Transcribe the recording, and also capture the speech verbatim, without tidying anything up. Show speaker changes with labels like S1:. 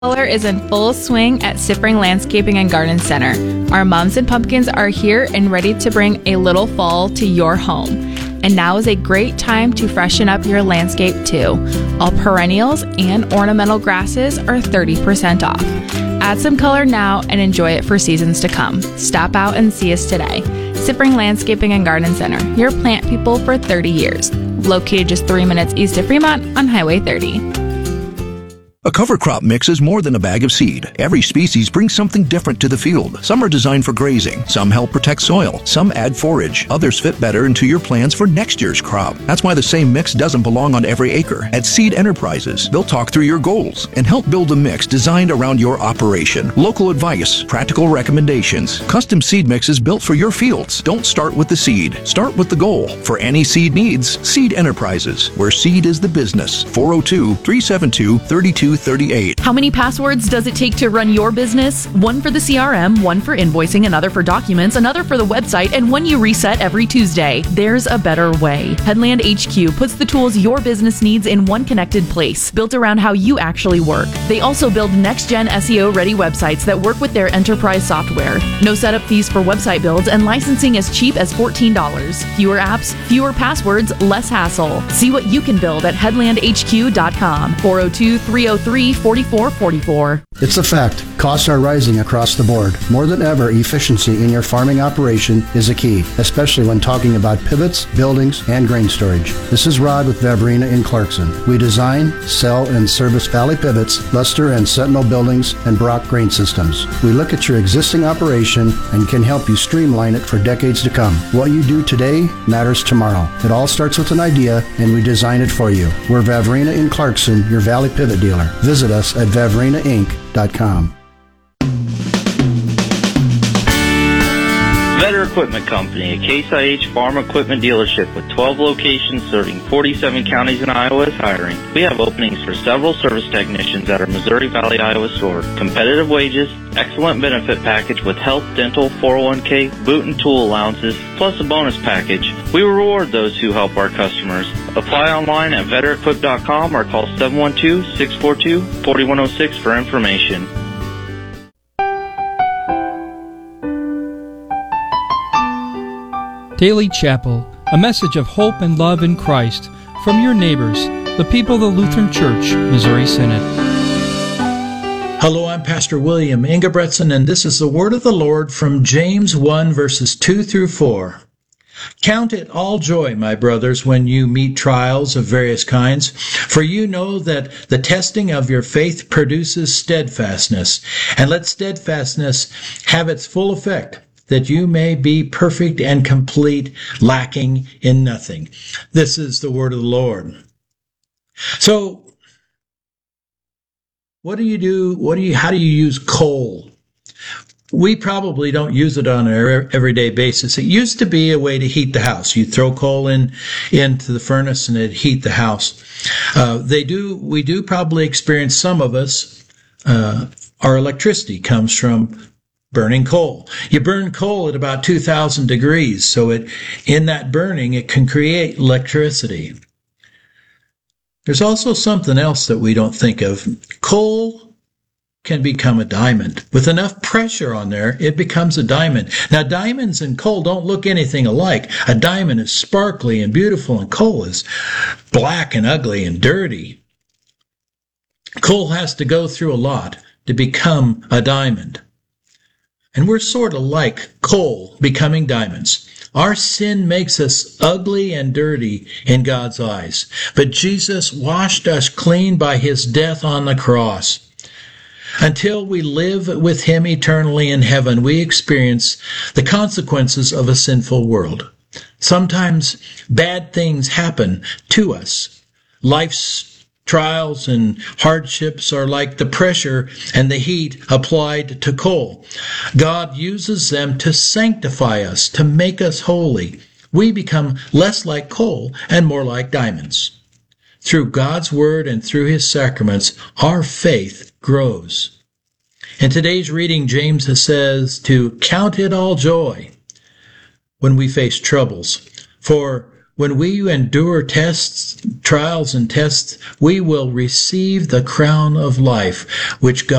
S1: Color is in full swing at Sippering Landscaping and Garden Center. Our mums and pumpkins are here and ready to bring a little fall to your home. And now is a great time to freshen up your landscape too. All perennials and ornamental grasses are thirty percent off. Add some color now and enjoy it for seasons to come. Stop out and see us today. Sippering Landscaping and Garden Center, your plant people for thirty years. Located just three minutes east of Fremont on Highway thirty.
S2: A cover crop mix is more than a bag of seed. Every species brings something different to the field. Some are designed for grazing, some help protect soil, some add forage, others fit better into your plans for next year's crop. That's why the same mix doesn't belong on every acre. At Seed Enterprises, they'll talk through your goals and help build a mix designed around your operation. Local advice, practical recommendations, custom seed mixes built for your fields. Don't start with the seed. Start with the goal. For any seed needs, Seed Enterprises, where seed is the business. four oh two, three seven two, three two thirty-eight.
S3: How many passwords does it take to run your business? One for the C R M, one for invoicing, another for documents, another for the website, and one you reset every Tuesday. There's a better way. Headland H Q puts the tools your business needs in one connected place, built around how you actually work. They also build next-gen S E O-ready websites that work with their enterprise software. No setup fees for website builds, and licensing as cheap as fourteen dollars. Fewer apps, fewer passwords, less hassle. See what you can build at headland h q dot com. four oh two, three oh three, four four four four.
S4: It's a fact. Costs are rising across the board. More than ever, efficiency in your farming operation is a key, especially when talking about pivots, buildings, and grain storage. This is Rod with Vavrina in Clarkson. We design, sell, and service Valley Pivots, Luster and Sentinel buildings, and Brock grain systems. We look at your existing operation and can help you streamline it for decades to come. What you do today matters tomorrow. It all starts with an idea, and we design it for you. We're Vavrina in Clarkson, your Valley Pivot dealer. Visit us at vavrina inc dot com.
S5: Vetter Equipment Company, a Case I H farm equipment dealership with twelve locations serving forty-seven counties in Iowa is hiring. We have openings for several service technicians at our Missouri Valley, Iowa store. Competitive wages, excellent benefit package with health, dental, four oh one k, boot and tool allowances, plus a bonus package. We reward those who help our customers. Apply online at vetter equip dot com or call seven one two, six four two, four one zero six for information.
S6: Daily Chapel, a message of hope and love in Christ from your neighbors, the people of the Lutheran Church, Missouri Synod.
S7: Hello, I'm Pastor William Ingebretson, and this is the word of the Lord from James one, verses two through four. Count it all joy, my brothers, when you meet trials of various kinds, for you know that the testing of your faith produces steadfastness, and let steadfastness have its full effect, that you may be perfect and complete, lacking in nothing. This is the word of the Lord. So, what do you do? What do you? How do you use coal? We probably don't use it on an everyday basis. It used to be a way to heat the house. You throw coal in into the furnace and it'd heat the house. Uh, they do. We do probably experience, some of us. Uh, our electricity comes from burning coal. You burn coal at about two thousand degrees, so it in that burning it can create electricity. There's also something else that we don't think of. Coal can become a diamond. With enough pressure on there, it becomes a diamond. Now, diamonds and coal don't look anything alike. A diamond is sparkly and beautiful, and coal is black and ugly and dirty. Coal has to go through a lot to become a diamond. And we're sort of like coal becoming diamonds. Our sin makes us ugly and dirty in God's eyes. But Jesus washed us clean by his death on the cross. Until we live with him eternally in heaven, we experience the consequences of a sinful world. Sometimes bad things happen to us. Life's trials and hardships are like the pressure and the heat applied to coal. God uses them to sanctify us, to make us holy. We become less like coal and more like diamonds. Through God's word and through his sacraments, our faith grows. In today's reading, James says to count it all joy when we face troubles. For when we endure tests, trials and tests, we will receive the crown of life, which God